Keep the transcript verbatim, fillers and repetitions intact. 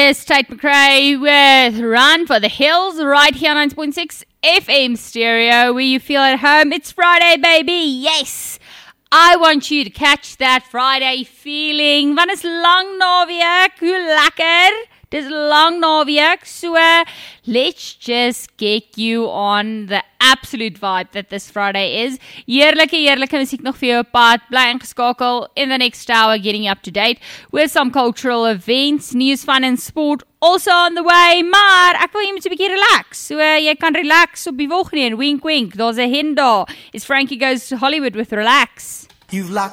is Tate McRae with Run for the Hills right here on ninety point six F M Stereo, where you feel at home. It's Friday, baby. Yes. I want you to catch that Friday feeling. Want is lang naweek. Hoe lekker. Dis lang naweek. So uh, let's just get you on the absolute vibe that this Friday is. Heerlike, heerlike musiek nog vir jou op pad. Bly ingeskakel in the next hour, getting up to date with some cultural events, news, fun and sport also on the way. Maar ek wil jy moet 'n bietjie relax. So uh, jy kan relax op die volgende een. Wink wink. Daar's 'n hen daar. Is Frankie Goes to Hollywood with Relax. You've locked